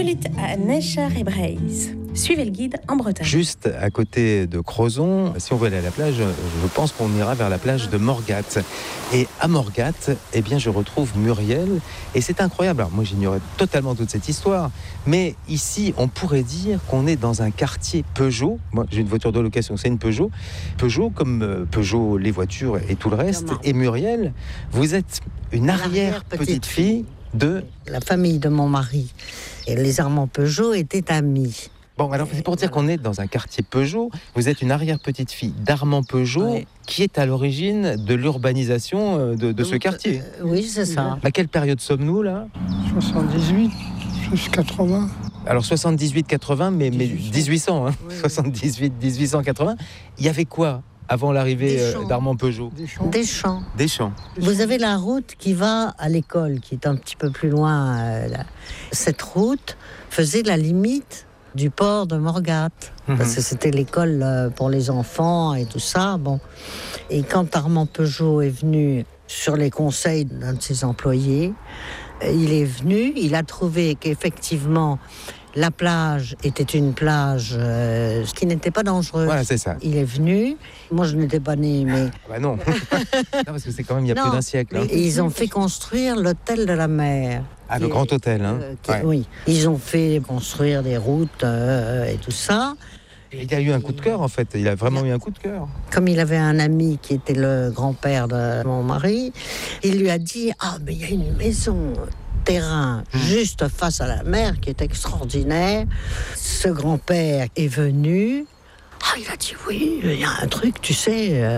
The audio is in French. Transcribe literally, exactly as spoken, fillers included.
habite à Necher-et-Breizh. Suivez le guide en Bretagne. Juste à côté de Crozon, si on veut aller à la plage, je pense qu'on ira vers la plage de Morgat. Et à Morgat, eh bien, je retrouve Muriel. Et c'est incroyable. Alors, moi, j'ignorais totalement toute cette histoire. Mais ici, on pourrait dire qu'on est dans un quartier Peugeot. Moi, j'ai une voiture de location, c'est une Peugeot. Peugeot, comme Peugeot, les voitures et tout le reste. Et Muriel, vous êtes une arrière-petite-fille de... La famille de mon mari. Et les Armands Peugeot étaient amis. Bon, alors c'est pour dire qu'on est dans un quartier Peugeot. Vous êtes une arrière-petite-fille d'Armand Peugeot, oui, qui est à l'origine de l'urbanisation de, de ce quartier. Euh, oui, c'est ça. À quelle période sommes-nous, là ? soixante-dix-huit, jusqu'à quatre-vingts. Alors soixante-dix-huit quatre-vingts, mais, mais dix-huit cents, hein, oui, soixante-dix-huit dix-huit cent quatre-vingts. Il y avait quoi avant l'arrivée d'Armand Peugeot ? Des champs. Des champs. Des champs. Vous avez la route qui va à l'école, qui est un petit peu plus loin. Euh, là. Cette route faisait la limite du port de Morgat, mmh. parce que c'était l'école pour les enfants et tout ça. Bon. Et quand Armand Peugeot est venu sur les conseils d'un de ses employés, il est venu, il a trouvé qu'effectivement la plage était une plage euh, qui n'était pas dangereuse. Voilà, c'est ça. Il est venu, moi je n'étais pas née, mais... Ah bah non. non, parce que c'est quand même il y a non, plus d'un siècle. Hein. Et ils ont fait construire l'hôtel de la mer. Ah, le grand hôtel, hein. Euh, qui, ouais. Oui, ils ont fait construire des routes euh, et tout ça. Et il a eu un coup de cœur, en fait. Il a vraiment eu un coup de cœur. Comme il avait un ami qui était le grand-père de mon mari, il lui a dit « Ah, mais il y a une maison... » terrain juste face à la mer qui est extraordinaire. Ce grand-père est venu. Ah, il a dit oui, il y a un truc, tu sais. Euh,